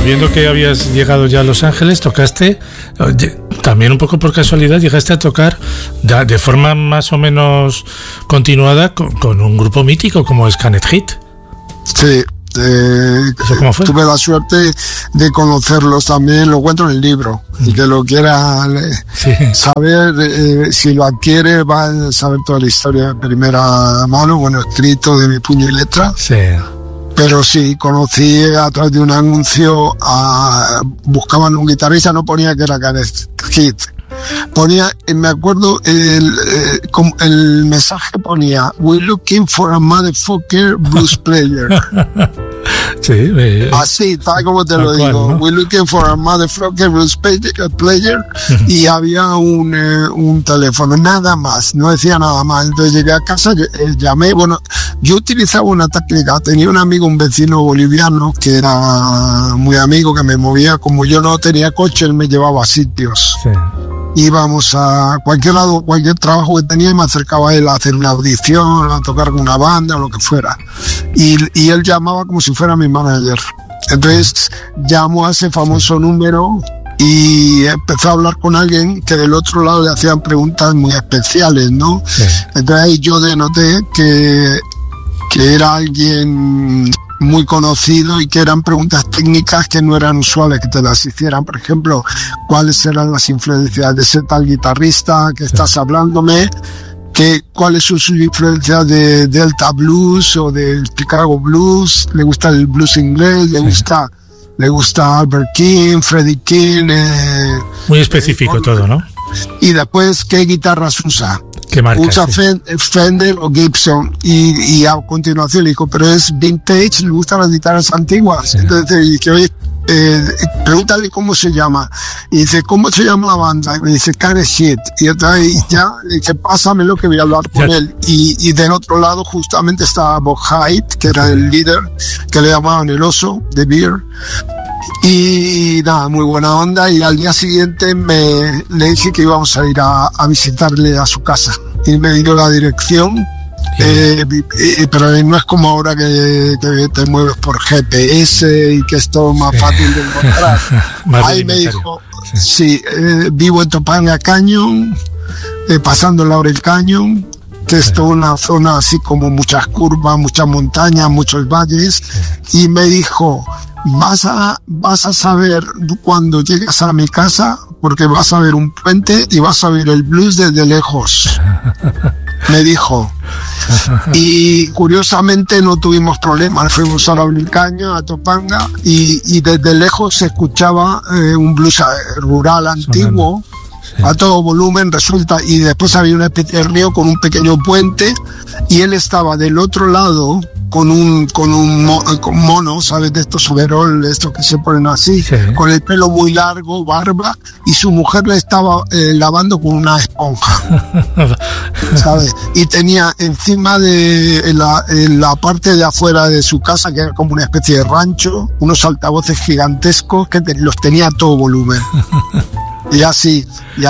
viendo que habías llegado ya a Los Ángeles, tocaste, también un poco por casualidad, llegaste a tocar de forma más o menos continuada con un grupo mítico como Scaned Hit. Sí. ¿Cómo fue? Tuve la suerte de conocerlos también, lo cuento en el libro. El que lo quiera saber, si lo adquiere, va a saber toda la historia de primera mano, bueno, escrito de mi puño y letra. Sí. Pero sí, conocí a través de un anuncio, buscaban un guitarrista, no ponía que era Kenneth Hit. Ponía, me acuerdo, el mensaje ponía: "We're looking for a motherfucker blues player". Sí, así, tal como te lo digo, ¿no? "We're looking for a motherfucker blues player", y había un teléfono, nada más, no decía nada más. Entonces llegué a casa, llamé, bueno, yo utilizaba una táctica, tenía un amigo, un vecino boliviano, que era muy amigo, que me movía, como yo no tenía coche, él me llevaba a sitios. Sí. Íbamos a cualquier lado, cualquier trabajo que tenía, y me acercaba a él a hacer una audición, a tocar con una banda o lo que fuera. Y él llamaba como si fuera mi manager. Entonces llamó a ese famoso número y empezó a hablar con alguien que del otro lado le hacían preguntas muy especiales, ¿no? Sí. Entonces ahí yo denoté que era alguien muy conocido y que eran preguntas técnicas que no eran usuales que te las hicieran. Por ejemplo, ¿cuáles eran las influencias de ese tal guitarrista que estás hablándome? ¿Cuáles son sus influencias de Delta Blues o del Chicago Blues? ¿Le gusta el blues inglés? ¿Le gusta Albert King, Freddie King? Muy específico todo, ¿no? Y después, ¿qué guitarras usa? ¿Qué marca? Usa Fender o Gibson. Y a continuación le dijo, ¿pero es vintage? ¿Le gustan las guitarras antiguas? Sí. Entonces dije, oye, pregúntale cómo se llama. Y dice, ¿cómo se llama la banda? Y me dice, Scaned Hit. Y entonces ya le dije, pásamelo que voy a hablar con él. Y del otro lado justamente estaba Bob Hyde, que era el líder, que le llamaban el oso de Beer. Y nada, muy buena onda. Y al día siguiente le dije que íbamos a ir a visitarle a su casa. Y me dio la dirección. Pero no es como ahora que te mueves por GPS y que es todo más fácil de encontrar. Ahí me dijo, sí, vivo en Topanga Canyon, pasando Laurel Canyon, que es toda una zona así como muchas curvas, muchas montañas, muchos valles. Y me dijo, vas a saber cuando llegas a mi casa, porque vas a ver un puente y vas a ver el blues desde lejos. Me dijo. Y curiosamente no tuvimos problemas. Fuimos a Laurel Canyon, a Topanga, y desde lejos se escuchaba un blues rural antiguo, a todo volumen, resulta. Y después había una especie de río con un pequeño puente, y él estaba del otro lado con un mono, ¿sabes? De estos overol, estos que se ponen así, con el pelo muy largo, barba, y su mujer le estaba lavando con una esponja, ¿sabes? Y tenía encima de la parte de afuera de su casa, que era como una especie de rancho, unos altavoces gigantescos que los tenía a todo volumen. Y así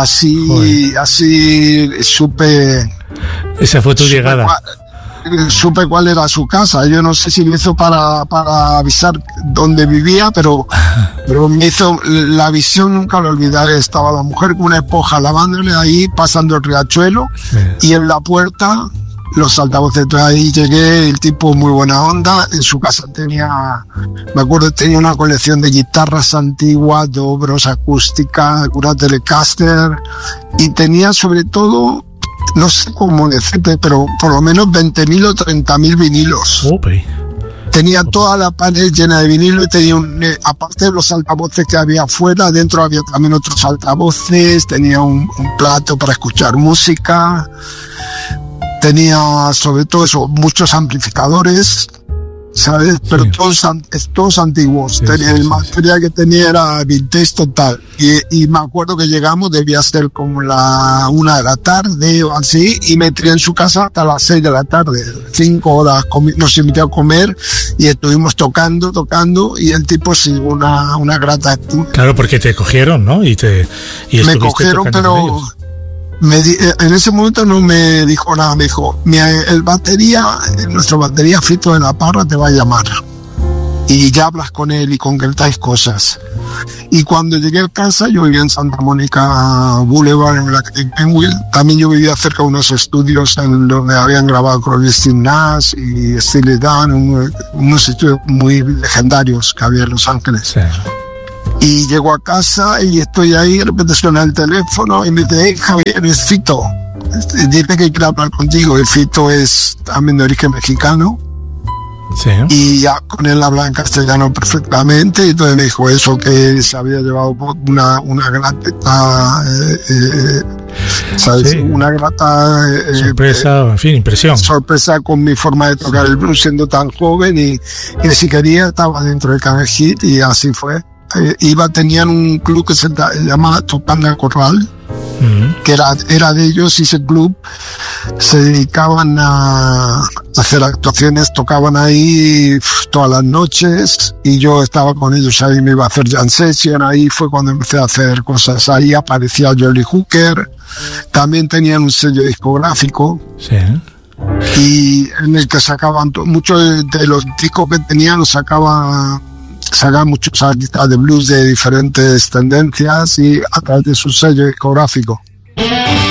supe. Esa fue tu llegada. Supe cuál era su casa. Yo no sé si lo hizo para avisar dónde vivía, pero me hizo la visión, nunca lo olvidaré. Estaba la mujer con una esponja lavándole ahí, pasando el riachuelo, y en la puerta los altavoces. Entonces ahí llegué, el tipo muy buena onda. En su casa me acuerdo, tenía una colección de guitarras antiguas, dobros, acústicas, alguna Telecaster, y tenía sobre todo, no sé cómo decirte, pero por lo menos 20.000 o 30.000 vinilos. Tenía toda la pared llena de vinilo, y tenía aparte de los altavoces que había afuera, dentro había también otros altavoces, tenía un plato para escuchar música, tenía sobre todo eso, muchos amplificadores, ¿sabes? Pero todos antiguos. El material que tenía era vintage total. Y me acuerdo que llegamos, debía ser como la 1 de la tarde o así, y me entré en su casa hasta las 6 de la tarde. 5 horas nos invitó a comer y estuvimos tocando, y el tipo sí, una grata actitud. Claro, porque te cogieron, ¿no? Y me cogieron, pero en ese momento no me dijo nada. Me dijo, nuestro batería Frito de la Parra te va a llamar. y ya hablas con él y concretáis cosas. Y cuando llegué a casa, yo vivía en Santa Mónica Boulevard, en Penguin. También yo vivía cerca de unos estudios en donde habían grabado Crosby, Stills, Nash y Steely Dan, unos estudios muy legendarios que había en Los Ángeles. Sí. Y llego a casa y estoy ahí, de repente suena el teléfono y me dice, hey, Javier, es Fito. Dice que quiere hablar contigo. El Fito es también de origen mexicano. Sí. Y ya con él hablaba en castellano perfectamente, y entonces me dijo eso, que se había llevado una grata ¿sabes? Sí. Una grata sorpresa, en fin, impresión. Sorpresa con mi forma de tocar el blues siendo tan joven, y si quería estaba dentro del Can Hit, y así fue. Tenían un club que se llamaba Topanga Corral, que era de ellos, y ese club se dedicaban a hacer actuaciones, tocaban ahí todas las noches, y yo estaba con ellos ahí, me iba a hacer jam session. Ahí fue cuando empecé a hacer cosas. Ahí aparecía Jolly Hooker, también tenían un sello discográfico, sí, y en el que sacaban muchos de los discos que tenían, los sacaban muchos artistas de blues de diferentes tendencias, y a través de su sello discográfico.